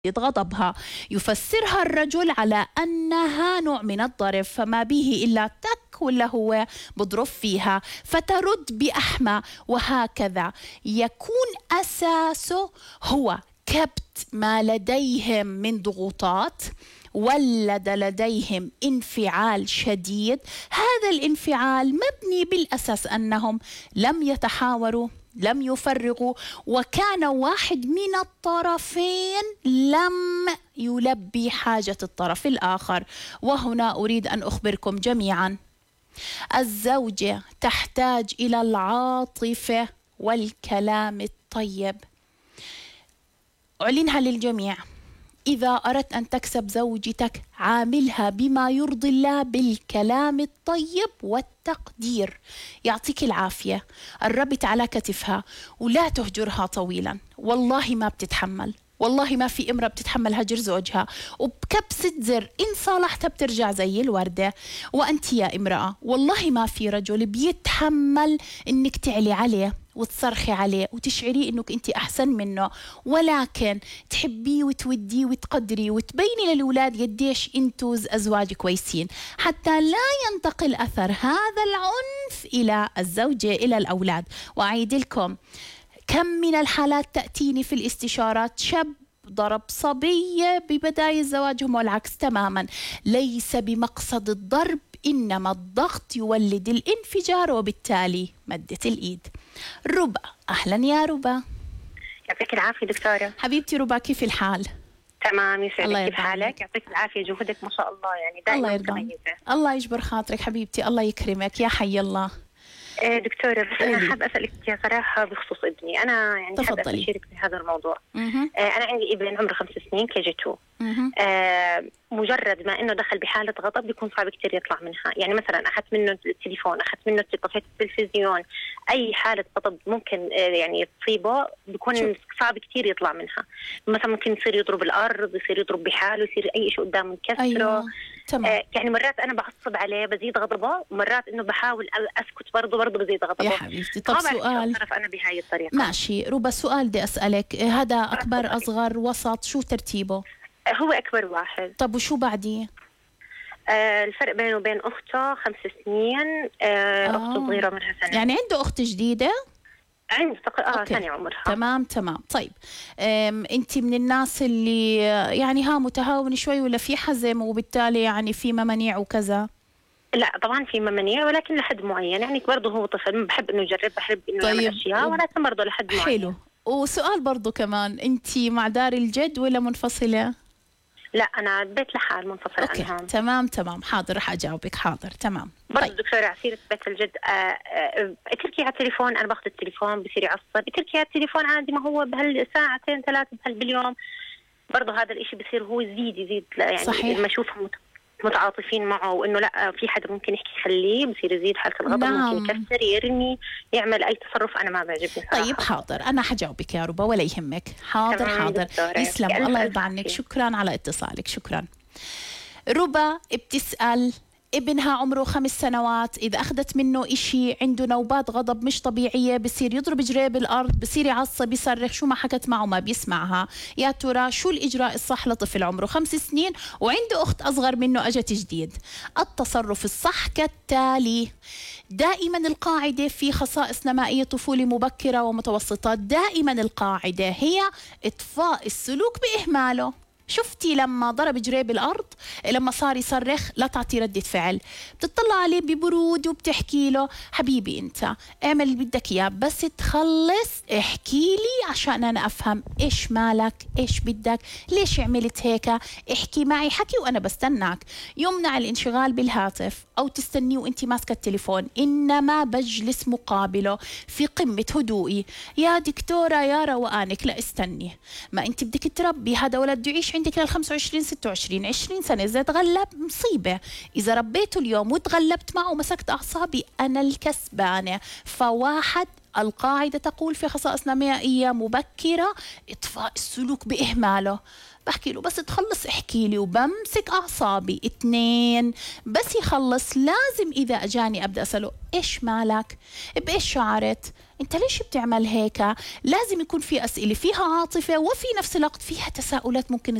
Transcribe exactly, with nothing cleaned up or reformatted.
غضبها، يفسرها الرجل على أنها نوع من الضرب، فما به إلا تك ولا هو بضرب فيها فترد بأحمى، وهكذا يكون أساسه هو كبت ما لديهم من ضغوطات، ولد لديهم انفعال شديد. هذا الانفعال مبني بالأساس أنهم لم يتحاوروا، لم يفرغوا، وكان واحد من الطرفين لم يلبي حاجة الطرف الآخر. وهنا أريد أن أخبركم جميعا، الزوجة تحتاج إلى العاطفة والكلام الطيب. أعلنها للجميع، إذا أردت أن تكسب زوجتك عاملها بما يرضي الله بالكلام الطيب والتقدير. يعطيك العافية، قربت على كتفها ولا تهجرها طويلا، والله ما بتتحمل، والله ما في امرأة بتتحمل هجر زوجها، وبكبسة زر إن صالحتها بترجع زي الوردة. وأنت يا امرأة والله ما في رجل بيتحمل إنك تعلي عليه وتصرخي عليه وتشعري إنك أنت أحسن منه، ولكن تحبيه وتوديه وتقدري وتبيني للأولاد قديش أنتوا أزواج كويسين، حتى لا ينتقل أثر هذا العنف إلى الزوجة إلى الأولاد. وأعيد لكم، كم من الحالات تأتيني في الاستشارات شاب ضرب صبية ببداية زواجهم، والعكس تماما. ليس بمقصد الضرب، إنما الضغط يولد الانفجار، وبالتالي مدة الإيد. ربا، أهلا يا ربا. يعطيك العافية دكتورة. حبيبتي ربا، كيف الحال؟ تمام يسعدك، كيف حالك؟ يعطيك العافية، جهودك ما شاء الله يعني دائما متميزة. الله يجبر خاطرك حبيبتي، الله يكرمك، يا حي الله. دكتورة بس أنا حابة أسألك يا صراحة بخصوص ابني، أنا يعني حابة أشارك في هذا الموضوع. آه أنا عندي ابن عمره خمس سنين كي جي تو. آه مجرد ما إنه دخل بحالة غضب بيكون صعب كتير يطلع منها، يعني مثلا أخذت منه التليفون، أخذت منه طفيت التلفزيون، أي حالة غضب ممكن آه يعني تصيبه بيكون شو. صعب كتير يطلع منها. مثلا ممكن يصير يضرب الأرض، يصير يضرب بحاله، يصير أي شيء قدامه يكسره. أيوة. آه يعني مرات أنا بعصب عليه بزيد غضبه، ومرات إنه بحاول أسكت برضه برضه بزيد غضبه. يا حبيبتي طب سؤال أنا بهاي الطريقة. ماشي ربا، سؤال بدي أسألك، هذا أكبر أصغر وسط شو ترتيبه؟ هو أكبر واحد. طب وشو بعديه؟ آه الفرق بينه وبين أخته خمس سنين. آه آه. أخته صغيرة عمرها سنة. يعني عنده أخت جديدة؟ عنده تقريبا آه سنة عمرها. تمام تمام. طيب أنت من الناس اللي يعني ها متهاون شوي، ولا في حزم وبالتالي يعني في ممانيع وكذا؟ لا طبعا في ممانيع، ولكن لحد معين، يعني برضه هو طفل بحب انه يجرب، بحب انه طيب. يعمل اشياء، ولكن برضه لحد معين. حلو. وسؤال برضه كمان، انت مع دار الجد ولا منفصله؟ لا انا بيت لحال منفصل عنهم. تمام تمام، حاضر رح اجاوبك، حاضر تمام. برضه طيب. دكتورة عسيرة بيت الجد اتركي على التليفون، انا باخذ التليفون بصير يعصب، اتركي على التليفون عادي، ما هو بهالساعتين ثلاثه بهاليوم، برضه هذا الاشي بصير هو يزيد يزيد يعني. صحيح. لما اشوفهم متعاطفين معه وانه لا في حدا ممكن يحكي خليه، بصير يزيد حالة الغضب. نعم. ممكن يكسر، يرمي، يعمل اي تصرف انا ما بيعجبني صراحة. طيب حاضر، انا حجاوبك يا ربا ولا يهمك. حاضر حاضر، يسلم، الله يرضى عنك، شكرا على اتصالك، شكرا. ربا بتسأل ابنها عمره خمس سنوات، إذا أخذت منه إشي عنده نوبات غضب مش طبيعية، بصير يضرب جريه بالأرض، بصير يعصب، يصرخ، شو ما حكت معه ما بيسمعها. يا ترى شو الإجراء الصح لطفل عمره خمس سنين وعنده أخت أصغر منه أجت جديد؟ التصرف الصح كالتالي: دائما القاعدة في خصائص نمائية طفولة مبكرة ومتوسطة، دائما القاعدة هي إطفاء السلوك بإهماله. شفتي لما ضرب جريه بالأرض، لما صار يصرخ، لا تعطي ردة فعل، بتطلع عليه ببرود وبتحكي له حبيبي أنت اعمل اللي بدك إياه، بس تخلص احكي لي عشان أنا أفهم إيش مالك، إيش بدك، ليش عملت هيك، احكي معي حكي وأنا بستناك. يمنع الانشغال بالهاتف أو تستنيه وأنت ماسكة التليفون، إنما بجلس مقابله في قمة هدوئي. يا دكتورة يا روقانك، لا استني، ما أنت بدك تربي، هذا ولد يعيش عندك لل خمسة وعشرين ستة وعشرين عشرين سنة، إذا تغلب مصيبة، إذا ربيته اليوم وتغلبت معه ومسكت أعصابي أنا الكسبانة. فواحد، القاعدة تقول في خصائص نمائية مبكرة إطفاء السلوك بإهماله. بحكي له بس تخلص احكي لي، وبمسك أعصابي. اثنين، بس يخلص لازم إذا أجاني أبدأ أسأله إيش مالك؟ بإيش شعرت؟ أنت ليش بتعمل هيك؟ لازم يكون في أسئلة فيها عاطفة وفي نفس الوقت فيها تساؤلات ممكن